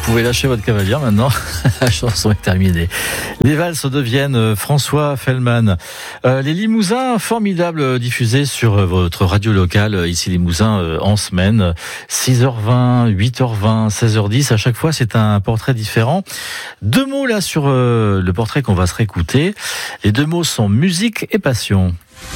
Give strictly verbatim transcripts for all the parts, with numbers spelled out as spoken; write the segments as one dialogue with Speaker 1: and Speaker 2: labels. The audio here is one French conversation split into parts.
Speaker 1: pouvez lâcher votre cavalière maintenant. La chanson est terminée. Les valses deviennent François Fellman. Euh, les Limousins, formidables, diffusés sur votre radio locale, ici Limousin, euh, en semaine. six heures vingt, huit heures vingt, seize heures dix. À chaque fois, c'est un portrait différent. Deux mots là sur euh, le portrait qu'on va se réécouter. Les deux mots sont musique et passion.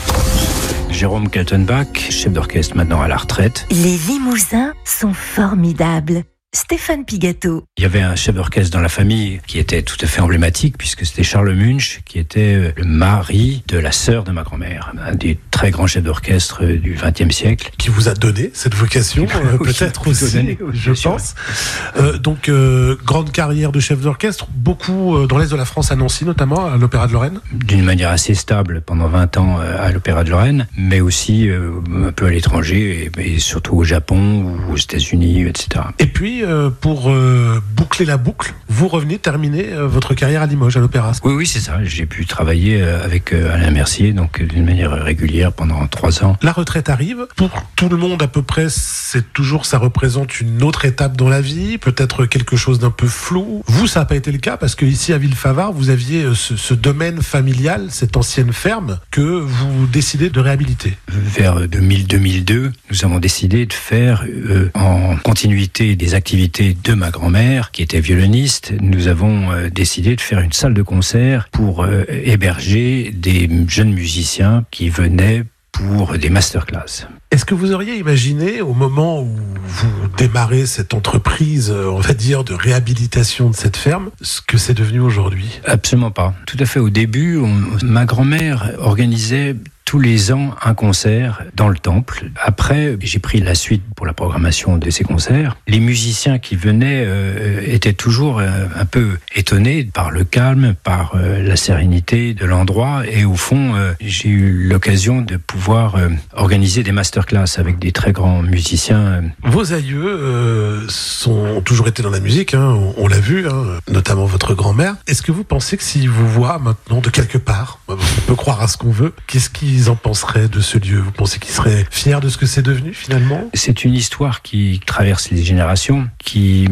Speaker 2: Jérôme Kaltenbach, chef d'orchestre maintenant à la retraite.
Speaker 3: Les Limousins sont formidables. Stéphane Pigato.
Speaker 2: Il y avait un chef d'orchestre dans la famille qui était tout à fait emblématique puisque c'était Charles Munch qui était le mari de la sœur de ma grand-mère, un des très grands chefs d'orchestre du vingtième siècle.
Speaker 4: Qui vous a donné cette vocation, euh,
Speaker 2: oui,
Speaker 4: peut-être aussi,
Speaker 2: donné,
Speaker 4: je pense. Euh, donc, euh, grande carrière de chef d'orchestre, beaucoup euh, dans l'Est de la France, à Nancy notamment, à l'Opéra de Lorraine.
Speaker 2: D'une manière assez stable pendant vingt ans à l'Opéra de Lorraine, mais aussi euh, un peu à l'étranger, et, et surtout au Japon ou aux États-Unis, et cetera.
Speaker 4: Et puis, euh, pour euh, boucler la boucle, vous revenez terminer euh, votre carrière à Limoges, à l'Opéra.
Speaker 2: Oui, oui, c'est ça. J'ai pu travailler avec euh, Alain Mercier, donc d'une manière régulière pendant trois ans.
Speaker 4: La retraite arrive. Pour tout le monde, à peu près, c'est toujours, ça représente une autre étape dans la vie, peut-être quelque chose d'un peu flou. Vous, ça n'a pas été le cas, parce que ici, à Villefavard, vous aviez ce, ce domaine familial, cette ancienne ferme, que vous décidez de réhabiliter.
Speaker 2: Vers deux mille deux mille deux, nous avons décidé de faire, euh, en continuité des activités de ma grand-mère, qui était violoniste, nous avons euh, décidé de faire une salle de concert pour euh, héberger des jeunes musiciens qui venaient pour des masterclass.
Speaker 4: Est-ce que vous auriez imaginé, au moment où vous démarrez cette entreprise, on va dire, de réhabilitation de cette ferme, ce que c'est devenu aujourd'hui ?
Speaker 2: Absolument pas. Tout à fait. Au début, on, ma grand-mère organisait tous les ans un concert dans le temple. Après, j'ai pris la suite pour la programmation de ces concerts. Les musiciens qui venaient euh, étaient toujours euh, un peu étonnés par le calme, par euh, la sérénité de l'endroit. Et au fond, euh, j'ai eu l'occasion de pouvoir euh, organiser des masterclass avec des très grands musiciens.
Speaker 4: Vos aïeux euh, sont, ont toujours été dans la musique, hein, on, on l'a vu, hein, notamment votre grand-mère. Est-ce que vous pensez que s'ils vous voient maintenant de quelque part, on peut croire à ce qu'on veut, qu'est-ce qu'ils en penseraient de ce lieu ? Vous pensez qu'ils seraient fiers de ce que c'est devenu finalement ?
Speaker 2: C'est une histoire qui traverse les générations, qui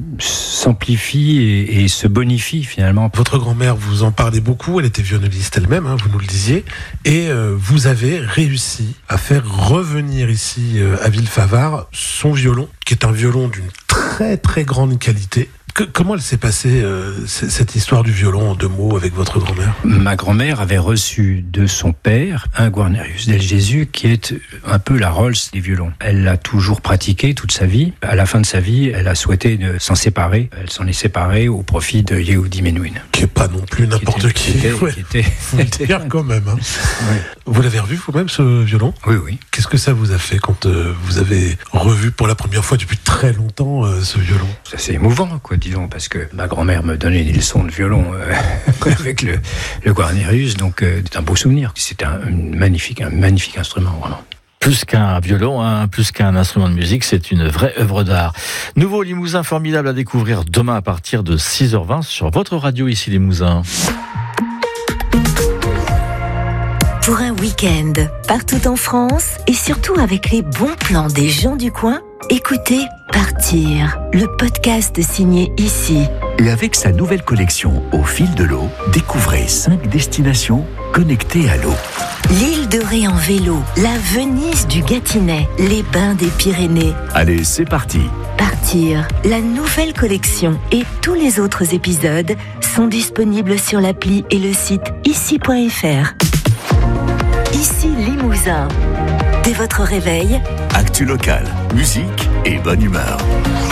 Speaker 2: s'amplifie et, et se bonifie finalement.
Speaker 4: Votre grand-mère, vous en parlez beaucoup, elle était violoniste elle-même, hein, vous nous le disiez, et euh, vous avez réussi à faire revenir ici euh, à Villefavard son violon, qui est un violon d'une très très grande qualité. Que, comment elle s'est passée, euh, cette histoire du violon, en deux mots, avec votre grand-mère ?
Speaker 2: Ma grand-mère avait reçu de son père un Guarnerius del Gesù qui est un peu la Rolls des violons. Elle l'a toujours pratiqué toute sa vie. À la fin de sa vie, elle a souhaité de s'en séparer. Elle s'en est séparée au profit de Yehudi Menuhin.
Speaker 4: Qui est pas non plus n'importe qui.
Speaker 2: Qui était,
Speaker 4: ouais.
Speaker 2: qui était,
Speaker 4: Faut le dire quand même. Hein.
Speaker 2: Oui.
Speaker 4: Vous l'avez revu vous-même, ce violon ?
Speaker 2: Oui, oui.
Speaker 4: Qu'est-ce que ça vous a fait quand euh, vous avez revu pour la première fois depuis très longtemps euh, ce violon ?
Speaker 2: C'est assez émouvant, quoi, disons, parce que ma grand-mère me donnait des leçons de violon euh, avec le, le Guarnerius, donc euh, c'est un beau souvenir. C'était un, une magnifique, un magnifique instrument, vraiment.
Speaker 1: Plus qu'un violon, hein, plus qu'un instrument de musique, c'est une vraie œuvre d'art. Nouveau Limousin formidable à découvrir demain à partir de six heures vingt sur votre radio ici Limousin.
Speaker 3: Pour un week-end, partout en France et surtout avec les bons plans des gens du coin, écoutez Partir, le podcast signé ici.
Speaker 5: Et avec sa nouvelle collection Au fil de l'eau, découvrez cinq destinations connectées à l'eau.
Speaker 3: L'île de Ré en vélo, la Venise du Gâtinais, les bains des Pyrénées.
Speaker 5: Allez, c'est parti.
Speaker 3: Partir, la nouvelle collection et tous les autres épisodes sont disponibles sur l'appli et le site ici point f r. Ici Limousin. Dès votre réveil,
Speaker 5: Actu locale, musique et bonne humeur.